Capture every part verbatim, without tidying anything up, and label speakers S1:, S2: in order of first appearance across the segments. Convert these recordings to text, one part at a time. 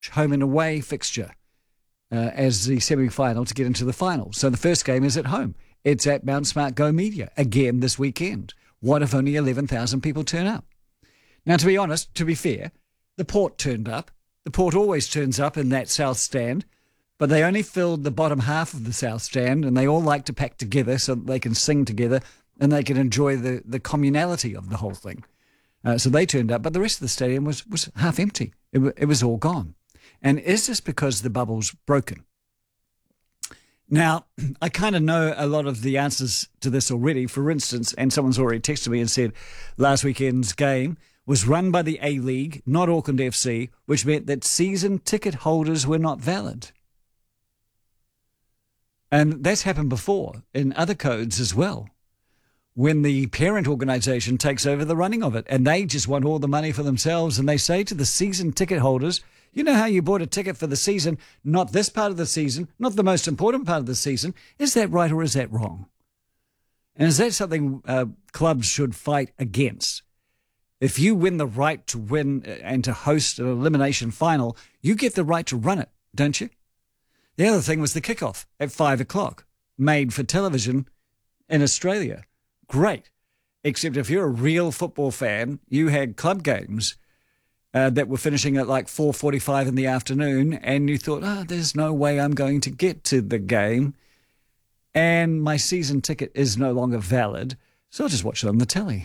S1: home and away fixture uh, as the semi-final to get into the final. So the first game is at home. It's at Mount Smart Go Media again this weekend. What if only eleven thousand people turn up? Now, to be honest, to be fair, the Port turned up. The Port always turns up in that south stand, but they only filled the bottom half of the south stand, and they all like to pack together so that they can sing together and they can enjoy the, the communality of the whole thing. Uh, so they turned up, but the rest of the stadium was, was half empty. It, w- it was all gone. And is this because the bubble's broken? Now, I kind of know a lot of the answers to this already. For instance, and someone's already texted me and said last weekend's game was run by the A-League, not Auckland F C, which meant that season ticket holders were not valid. And that's happened before in other codes as well, when the parent organisation takes over the running of it and they just want all the money for themselves, and they say to the season ticket holders, you know how you bought a ticket for the season, not this part of the season, not the most important part of the season. Is that right or is that wrong? And is that something uh, clubs should fight against? If you win the right to win and to host an elimination final, you get the right to run it, don't you? The other thing was the kickoff at five o'clock, made for television in Australia. Great. Except if you're a real football fan, you had club games uh, that were finishing at like four forty-five in the afternoon, and you thought, oh, there's no way I'm going to get to the game, and my season ticket is no longer valid, so I'll just watch it on the telly.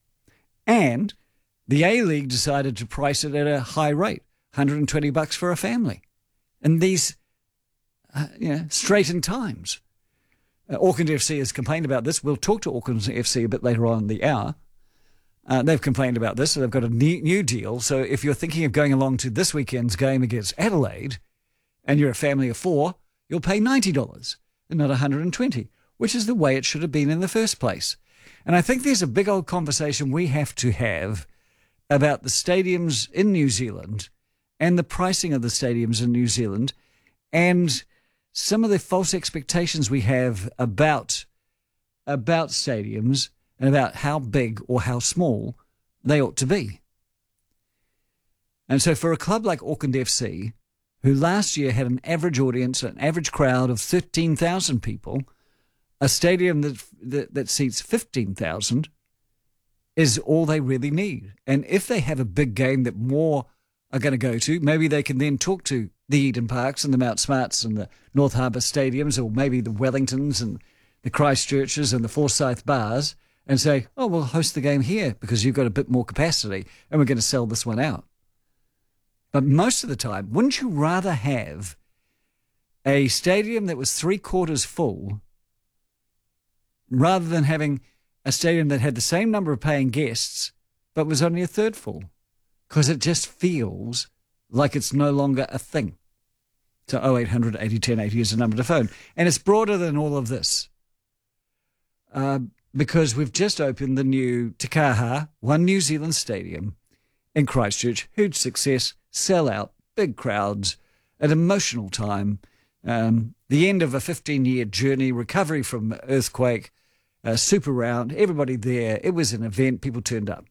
S1: And the A-League decided to price it at a high rate, one hundred twenty bucks for a family. And these, uh, you know, straitened times. Uh, Auckland F C has complained about this. We'll talk to Auckland F C a bit later on in the hour. Uh, they've complained about this, so they've got a new deal. So if you're thinking of going along to this weekend's game against Adelaide and you're a family of four, you'll pay ninety dollars and not one hundred twenty dollars, which is the way it should have been in the first place. And I think there's a big old conversation we have to have about the stadiums in New Zealand and the pricing of the stadiums in New Zealand and some of the false expectations we have about about stadiums and about how big or how small they ought to be. And so for a club like Auckland F C, who last year had an average audience, an average crowd of thirteen thousand people, a stadium that, that, that seats fifteen thousand is all they really need. And if they have a big game that more are going to go to, maybe they can then talk to the Eden Parks and the Mount Smarts and the North Harbour Stadiums, or maybe the Wellingtons and the Christchurches and the Forsyth Bars, and say, oh, we'll host the game here because you've got a bit more capacity and we're going to sell this one out. But most of the time, wouldn't you rather have a stadium that was three quarters full rather than having a stadium that had the same number of paying guests but was only a third full? Because it just feels like it's no longer a thing. So oh eight hundred eighty ten eighty is the number to phone. And it's broader than all of this. Uh, because we've just opened the new Te Kaha One New Zealand Stadium in Christchurch. Huge success, sell out, big crowds, an emotional time, um, the end of a fifteen-year journey, recovery from earthquake, uh, super round, everybody there. It was an event, people turned up.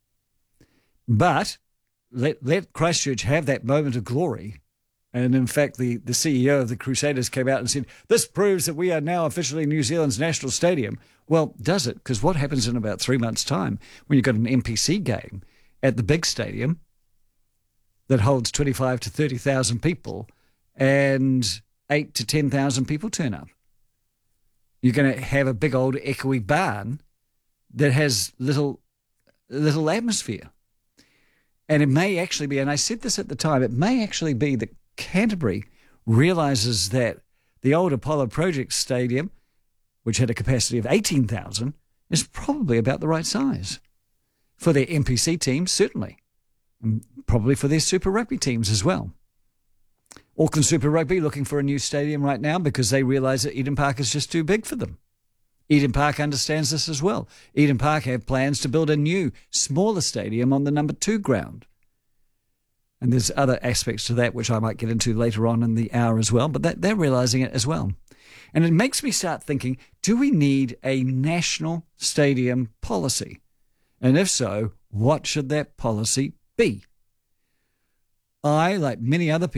S1: But let, let Christchurch have that moment of glory. And in fact, the, the C E O of the Crusaders came out and said, this proves that we are now officially New Zealand's national stadium. Well, does it? Because what happens in about three months' time when you've got an N P C game at the big stadium that holds twenty-five to thirty thousand people and eight to ten thousand people turn up? You're going to have a big old echoey barn that has little little atmosphere. And it may actually be, and I said this at the time, it may actually be that Canterbury realises that the old Apollo Project Stadium, which had a capacity of eighteen thousand, is probably about the right size. For their N P C teams, certainly. And probably for their Super Rugby teams as well. Auckland Super Rugby looking for a new stadium right now because they realise that Eden Park is just too big for them. Eden Park understands this as well. Eden Park have plans to build a new, smaller stadium on the number two ground. And there's other aspects to that which I might get into later on in the hour as well, but that, they're realising it as well. And it makes me start thinking, do we need a national stadium policy? And if so, what should that policy be? I, like many other people,